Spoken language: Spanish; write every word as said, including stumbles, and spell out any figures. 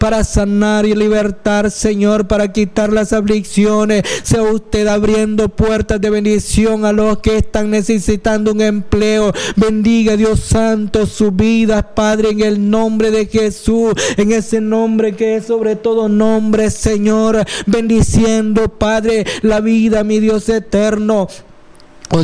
para sanar y libertar, Señor, para quitar las aflicciones. Sea usted abriendo puertas de bendición a los que están necesitando un empleo. Bendiga, Dios Santo, su vida, Padre, en el nombre de Jesús, en ese nombre que es sobre todo nombre, Señor, bendiciendo, Padre, la vida, mi Dios eterno,